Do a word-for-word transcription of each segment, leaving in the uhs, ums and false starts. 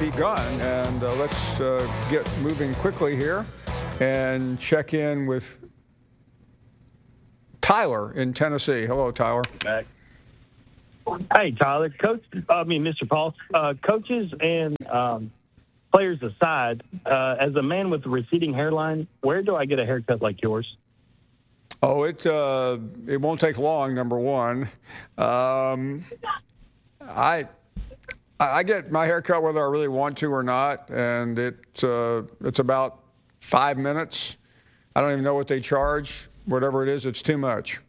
begun, and uh, let's uh, get moving quickly here and check in with Tyler in Tennessee. Hello, Tyler. Back. Hey, Tyler. Coach, I mean, Mister Paul. Uh, coaches and um, players aside, uh, as a man with a receding hairline, where do I get a haircut like yours? Oh, it uh, it won't take long. Number one, um, I I get my hair cut whether I really want to or not, and it uh, it's about five minutes. I don't even know what they charge. Whatever it is, it's too much.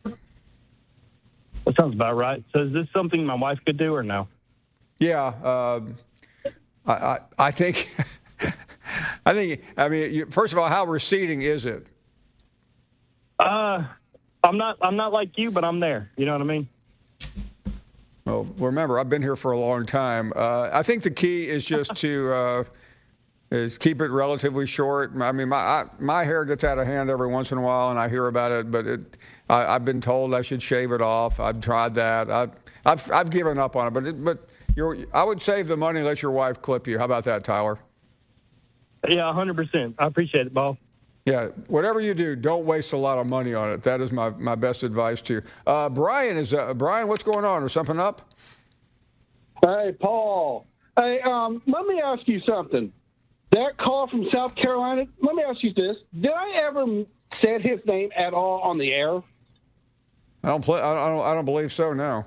That sounds about right. So is this something my wife could do or no? Yeah, uh, I, I I think I think I mean you, first of all, how receding is it? Uh, I'm not I'm not like you, but I'm there. You know what I mean? Well, remember, I've been here for a long time. Uh, I think the key is just to uh, is keep it relatively short. I mean, my I, my hair gets out of hand every once in a while, and I hear about it. But it, I, I've been told I should shave it off. I've tried that. I, I've I've given up on it. But it, but you're, I would save the money and let your wife clip you. How about that, Tyler? Yeah, one hundred percent. I appreciate it, Paul. Yeah, whatever you do, don't waste a lot of money on it. That is my, my best advice to you. Uh, Brian, is uh, Brian, what's going on? Is something up? Hey, Paul. Hey, um, let me ask you something. That call from South Carolina, let me ask you this. Did I ever say his name at all on the air? I don't play. I don't. I don't believe so. No.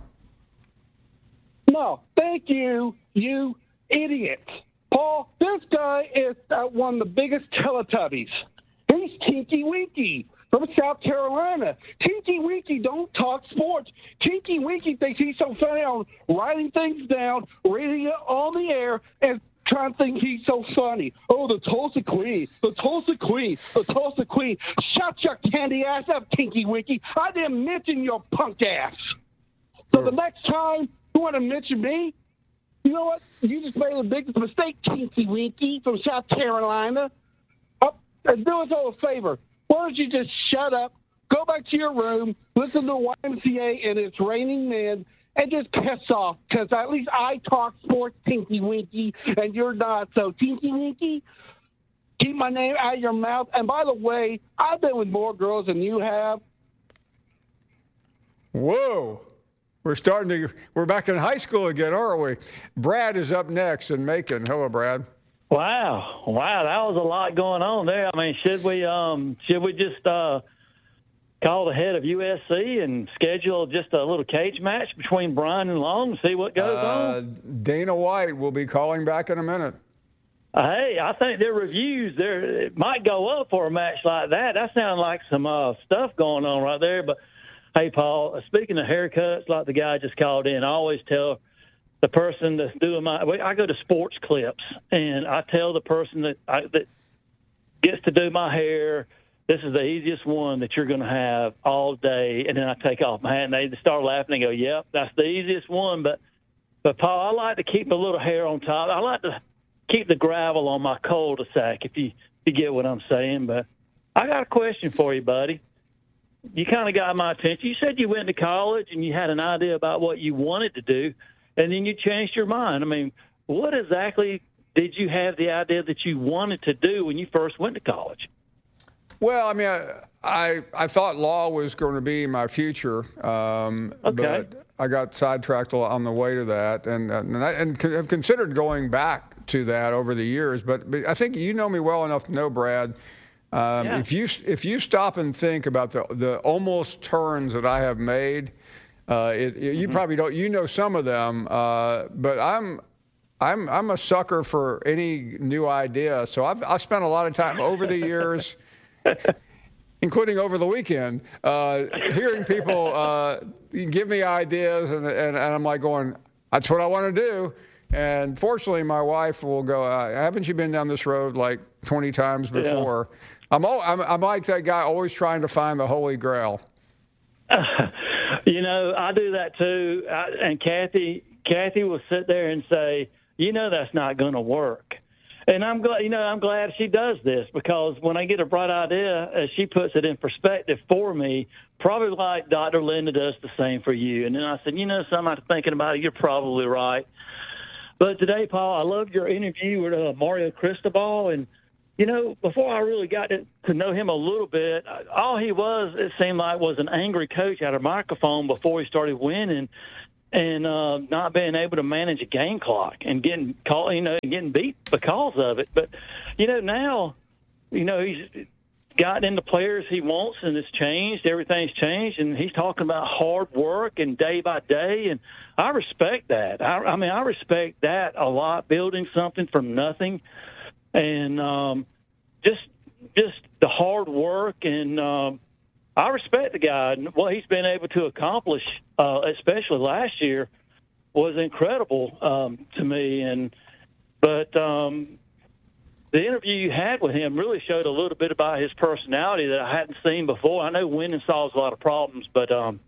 No. Thank you, you idiot. Paul, this guy is uh, one of the biggest Teletubbies. He's Tinky Winky from South Carolina. Tinky Winky don't talk sports. Tinky Winky thinks he's so funny on writing things down, reading it on the air, and trying to think he's so funny. Oh, the Tulsa Queen, the Tulsa Queen, the Tulsa Queen. Shut your candy ass up, Tinky Winky. I didn't mention your punk ass. So the next time you want to mention me, you know what? You just made the biggest mistake, Tinky Winky from South Carolina. And do us all a favor. Why don't you just shut up, go back to your room, listen to Y M C A and It's Raining Men, and just piss off, because at least I talk sports, Tinky Winky, and you're not. So, Tinky Winky, keep my name out of your mouth. And by the way, I've been with more girls than you have. Whoa. We're starting to, we're back in high school again, aren't we? Brad is up next in Macon. Hello, Brad. Wow, wow, that was a lot going on there. I mean, should we um should we just uh, call the head of U S C and schedule just a little cage match between Brian and Long and see what goes uh, on? Dana White will be calling back in a minute. Hey, I think their reviews there it might go up for a match like that. That sounds like some uh, stuff going on right there. But hey, Paul, speaking of haircuts, like the guy just called in, I always tell the person that's doing my, I go to Sports Clips, and I tell the person that I, that gets to do my hair, this is the easiest one that you're going to have all day. And then I take off my hat, and they start laughing and go, yep, that's the easiest one. But, but Paul, I like to keep a little hair on top. I like to keep the gravel on my cul-de-sac, if you, if you get what I'm saying. But I got a question for you, buddy. You kind of got my attention. You said you went to college and you had an idea about what you wanted to do, and then you changed your mind. I mean, what exactly did you have the idea that you wanted to do when you first went to college? Well, I mean, I I, I thought law was going to be my future, um, okay. but I got sidetracked on the way to that, and and, I, and have considered going back to that over the years. But, but I think you know me well enough to know, Brad. Um, yeah. If you if you stop and think about the the almost turns that I have made. Uh, it, it, you mm-hmm. probably don't. You know some of them, uh, but I'm, I'm, I'm a sucker for any new idea. So I've, I've spent a lot of time over the years, including over the weekend, uh, hearing people uh, give me ideas, and, and, and I'm like going, "That's what I want to do." And fortunately, my wife will go, uh, "Haven't you been down this road like twenty times before?" Yeah. I'm, all, I'm, I'm like that guy, always trying to find the Holy Grail. You know, I do that too. I, and Kathy, Kathy will sit there and say, "You know, that's not going to work." And I'm glad, you know, I'm glad she does this, because when I get a bright idea, uh, she puts it in perspective for me. Probably like Doctor Linda does the same for you. And then I said, "You know, something, after thinking about it, you're probably right." But today, Paul, I loved your interview with uh, Mario Cristobal. And, you know, before I really got to, to know him a little bit, all he was, it seemed like, was an angry coach at a microphone before he started winning and uh, not being able to manage a game clock and getting caught, you know, getting beat because of it. But, you know, now, you know, he's gotten into players he wants, and it's changed. Everything's changed, and he's talking about hard work and day by day, and I respect that. I, I mean, I respect that a lot, building something from nothing, and um, just just the hard work, and um, I respect the guy. And what he's been able to accomplish, uh, especially last year, was incredible um, to me. And but um, the interview you had with him really showed a little bit about his personality that I hadn't seen before. I know winning solves a lot of problems, but um,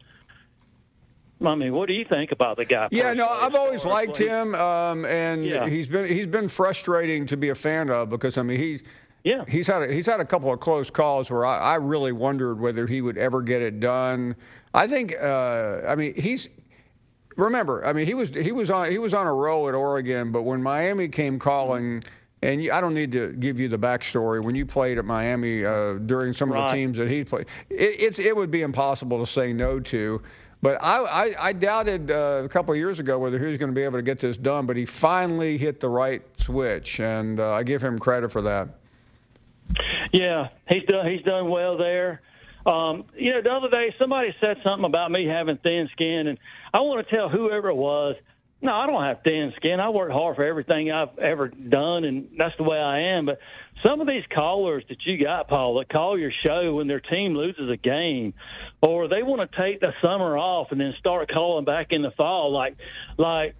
I mean, what do you think about the guy? Yeah, no, I've always liked him, um, and Yeah. he's been he's been frustrating to be a fan of because I mean he. Yeah. He's had a, he's had a couple of close calls where I, I really wondered whether he would ever get it done. I think uh, I mean he's remember I mean he was he was on he was on a roll at Oregon, but when Miami came calling, and you, I don't need to give you the backstory, when you played at Miami uh, during some of Right. the teams that he played, it, it's it would be impossible to say no to. But I, I, I doubted uh, a couple of years ago whether he was going to be able to get this done, but he finally hit the right switch, and uh, I give him credit for that. Yeah, he's done. He's done well there. Um, you know, the other day somebody said something about me having thin skin, and I want to tell whoever it was, no, I don't have thin skin. I work hard for everything I've ever done, and that's the way I am. But some of these callers that you got, Paul, that call your show when their team loses a game, or they want to take the summer off and then start calling back in the fall, like, like,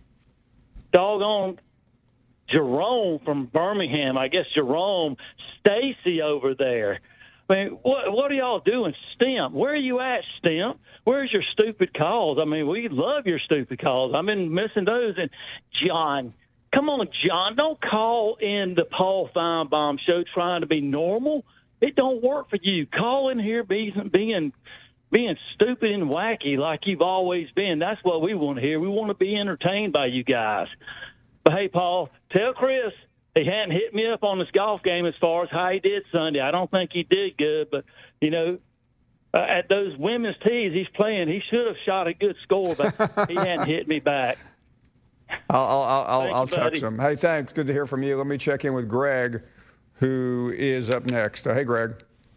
doggone. Jerome from Birmingham, I guess Jerome, Stacy over there. I mean, what what are y'all doing? Stimp, where are you at, Stimp? Where's your stupid calls? I mean, we love your stupid calls. I've been missing those. And John, come on, John, don't call in the Paul Feinbaum show trying to be normal. It don't work for you. Call in here being being being stupid and wacky like you've always been. That's what we want to hear. We want to be entertained by you guys. But, hey, Paul, tell Chris he hadn't hit me up on this golf game as far as how he did Sunday. I don't think he did good, but, you know, uh, at those women's tees he's playing, he should have shot a good score, but he hadn't hit me back. I'll, I'll, I'll, Thanks, I'll buddy. text him. Hey, thanks. Good to hear from you. Let me check in with Greg, who is up next. Uh, hey, Greg.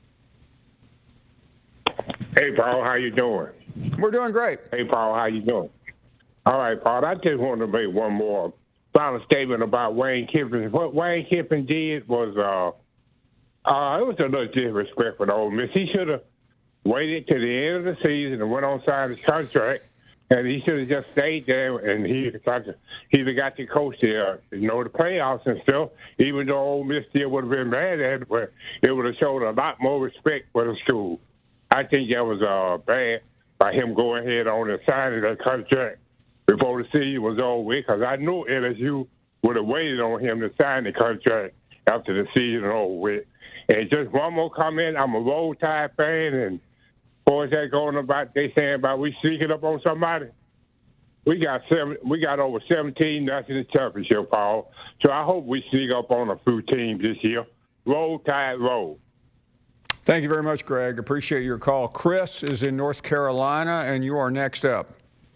Hey, Paul, how you doing? We're doing great. Hey, Paul, how you doing? All right, Paul, I just want to make one more final statement about Wayne Kiffin. What Wayne Kiffin did was, uh, uh, it was a little disrespectful to Ole Miss. He should have waited to the end of the season and went on sign his contract, and he should have just stayed there, and he he'd have got to coach there, you know, the playoffs and stuff, even though Ole Miss still would have been mad at it, but it would have showed a lot more respect for the school. I think that was uh, bad by him going ahead on and signing that contract before the season was over with, because I knew L S U would have waited on him to sign the contract after the season over with. And just one more comment, I'm a Roll Tide fan, and boys that going about, they saying about we sneaking up on somebody. We got seven, we got over seventeen national championship, Paul. So I hope we sneak up on a few teams this year. Roll Tide, roll. Thank you very much, Greg. Appreciate your call. Chris is in North Carolina, and you are next up.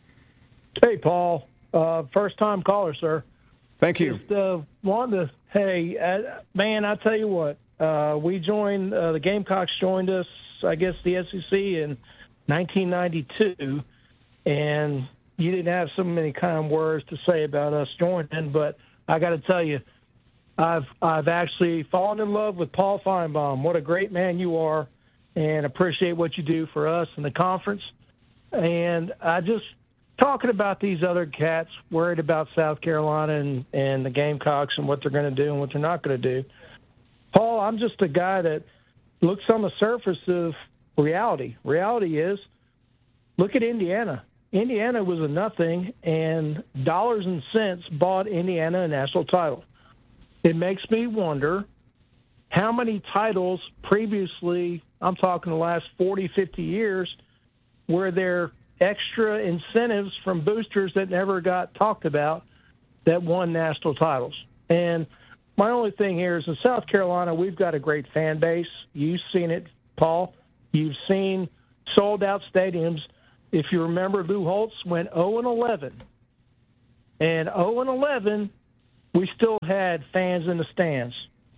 Hey, Paul. Uh, first-time caller, sir. Thank you. Just uh, wanted to, hey, uh, man, I tell you what, uh, we joined, uh, the Gamecocks joined us, I guess, the S E C in nineteen ninety-two, and you didn't have so many kind words to say about us joining, but I got to tell you, I've I've actually fallen in love with Paul Feinbaum. What a great man you are, and appreciate what you do for us in the conference. And I just talking about these other cats worried about South Carolina and, and the Gamecocks and what they're going to do and what they're not going to do. Paul, I'm just a guy that looks on the surface of reality. Reality is, look at Indiana. Indiana was a nothing, and dollars and cents bought Indiana a national title. It makes me wonder how many titles previously, I'm talking the last forty, fifty years, were there extra incentives from boosters that never got talked about that won national titles. And my only thing here is in South Carolina, we've got a great fan base. You've seen it, Paul. You've seen sold-out stadiums. If you remember, Lou Holtz went oh and eleven. And oh and eleven, we still had fans in the stands.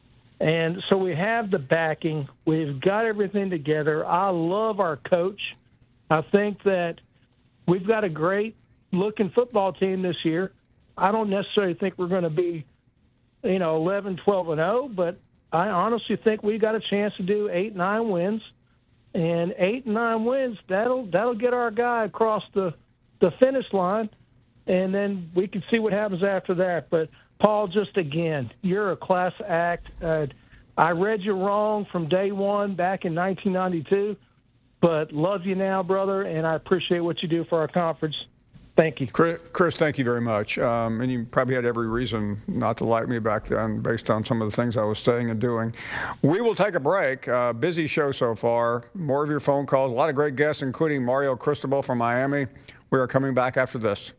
And so we have the backing. We've got everything together. I love our coach. I think that we've got a great-looking football team this year. I don't necessarily think we're going to be, you know, eleven, twelve and oh, but I honestly think we got a chance to do eight, nine wins. And eight, nine wins, that'll that'll get our guy across the, the finish line, and then we can see what happens after that. But, Paul, just again, you're a class act. Uh, I read you wrong from day one back in nineteen ninety-two, but love you now, brother, and I appreciate what you do for our conference. Thank you. Chris, Chris thank you very much. Um, and you probably had every reason not to like me back then based on some of the things I was saying and doing. We will take a break. Uh, busy show so far. More of your phone calls. A lot of great guests, including Mario Cristobal from Miami. We are coming back after this.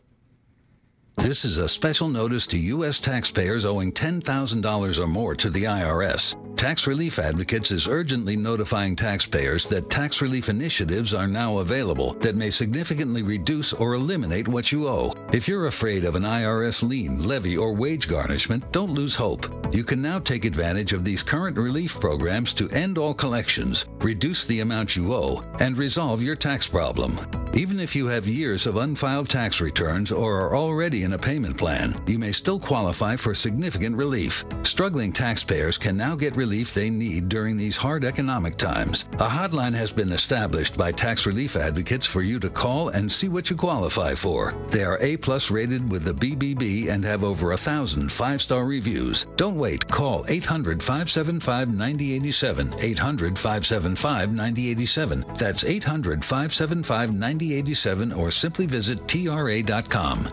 This is a special notice to U S taxpayers owing ten thousand dollars or more to the I R S. Tax Relief Advocates is urgently notifying taxpayers that tax relief initiatives are now available that may significantly reduce or eliminate what you owe. If you're afraid of an I R S lien, levy, or wage garnishment, don't lose hope. You can now take advantage of these current relief programs to end all collections, reduce the amount you owe, and resolve your tax problem. Even if you have years of unfiled tax returns or are already in a payment plan, you may still qualify for significant relief. Struggling taxpayers can now get relief they need during these hard economic times. A hotline has been established by Tax Relief Advocates for you to call and see what you qualify for. They are A-plus rated with the B B B and have over a thousand five-star reviews. Don't wait. Call eight hundred, five seven five, nine oh eight seven, eight hundred, five seven five, nine oh eight seven. That's eight hundred, five seven five, nine oh eight seven, or simply visit T R A dot com.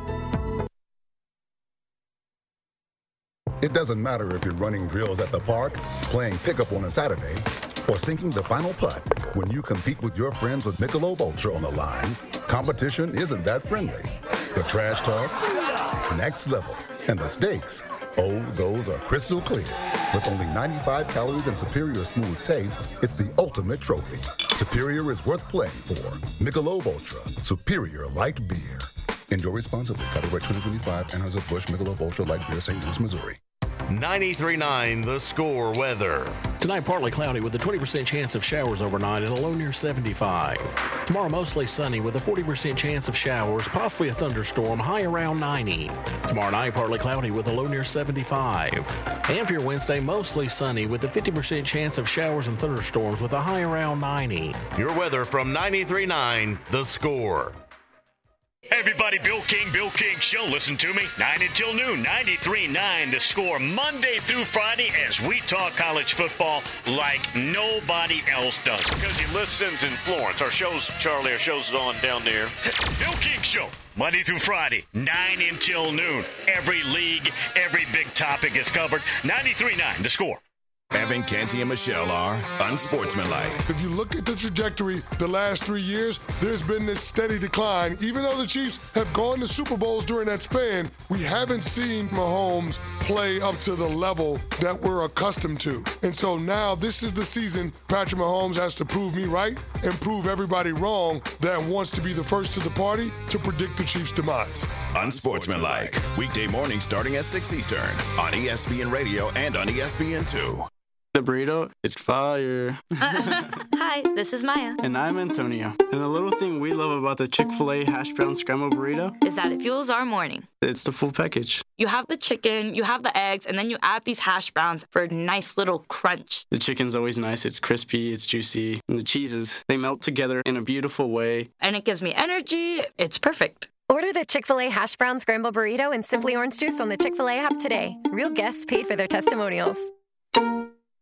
It doesn't matter if you're running drills at the park, playing pickup on a Saturday, or sinking the final putt. When you compete with your friends with Michelob Ultra on the line, competition isn't that friendly. The trash talk, next level, and the stakes, oh, those are crystal clear. With only ninety-five calories and superior smooth taste, it's the ultimate trophy. Superior is worth playing for. Michelob Ultra, superior light beer. Enjoy responsibly. Copyright twenty twenty-five, Anheuser-Busch Michelob Ultra Light Beer, Saint Louis, Missouri. ninety-three point nine The Score weather. Tonight, partly cloudy with a twenty percent chance of showers overnight and a low near seventy-five. Tomorrow, mostly sunny with a forty percent chance of showers, possibly a thunderstorm, high around ninety. Tomorrow night, partly cloudy with a low near seventy-five. And for your Wednesday, mostly sunny with a fifty percent chance of showers and thunderstorms with a high around ninety. Your weather from ninety-three point nine The Score. Hey everybody, Bill King, Bill King Show. Listen to me, nine until noon, ninety-three point nine The Score, Monday through Friday, as we talk college football like nobody else does. Because he listens in Florence. Our show's, Charlie, our show's on down there. Bill King Show, Monday through Friday, nine until noon. Every league, every big topic is covered. ninety-three point nine The Score. Evan, Canty, and Michelle are unsportsmanlike. If you look at the trajectory the last three years, there's been this steady decline. Even though the Chiefs have gone to Super Bowls during that span, we haven't seen Mahomes play up to the level that we're accustomed to. And so now this is the season Patrick Mahomes has to prove me right and prove everybody wrong that wants to be the first to the party to predict the Chiefs' demise. Unsportsmanlike. Weekday morning starting at six Eastern on E S P N Radio and on E S P N two. The burrito is fire. Hi, this is Maya. And I'm Antonio. And the little thing we love about the Chick-fil-A hash brown scrambled burrito is that it fuels our morning. It's the full package. You have the chicken, you have the eggs, and then you add these hash browns for a nice little crunch. The chicken's always nice. It's crispy, it's juicy. And the cheeses, they melt together in a beautiful way. And it gives me energy. It's perfect. Order the Chick-fil-A hash brown scrambled burrito and Simply Orange Juice on the Chick-fil-A app today. Real guests paid for their testimonials.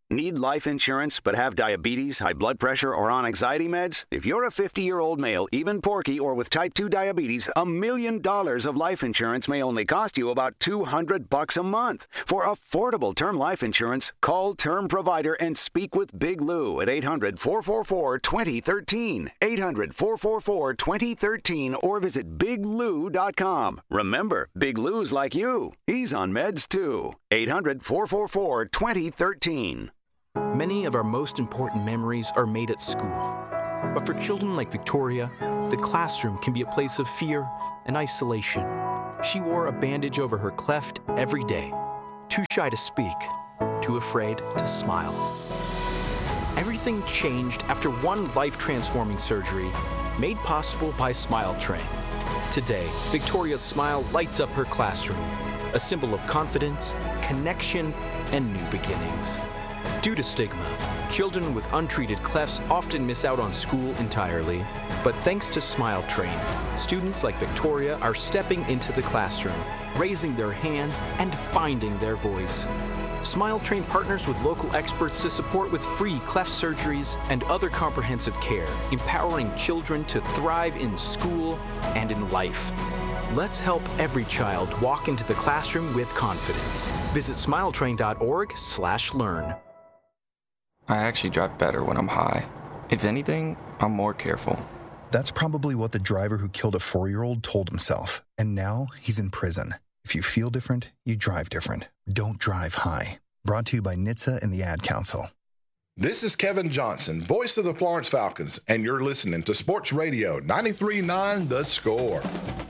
Need life insurance but have diabetes, high blood pressure, or on anxiety meds? If you're a fifty-year-old male, even porky, or with type two diabetes, a million dollars of life insurance may only cost you about two hundred bucks a month. For affordable term life insurance, call Term Provider and speak with Big Lou at eight hundred, four four four, two zero one three, eight hundred, four four four, two zero one three, or visit big lou dot com. Remember, Big Lou's like you. He's on meds too. eight hundred, four four four, two zero one three. Many of our most important memories are made at school. But for children like Victoria, the classroom can be a place of fear and isolation. She wore a bandage over her cleft every day, too shy to speak, too afraid to smile. Everything changed after one life-transforming surgery made possible by Smile Train. Today, Victoria's smile lights up her classroom, a symbol of confidence, connection, and new beginnings. Due to stigma, children with untreated clefts often miss out on school entirely. But thanks to Smile Train, students like Victoria are stepping into the classroom, raising their hands, and finding their voice. Smile Train partners with local experts to support with free cleft surgeries and other comprehensive care, empowering children to thrive in school and in life. Let's help every child walk into the classroom with confidence. Visit smiletrain dot org slash learn. I actually drive better when I'm high. If anything, I'm more careful. That's probably what the driver who killed a four-year-old told himself. And now he's in prison. If you feel different, you drive different. Don't drive high. Brought to you by N H T S A and the Ad Council. This is Kevin Johnson, voice of the Florence Falcons, and you're listening to Sports Radio ninety-three point nine The Score.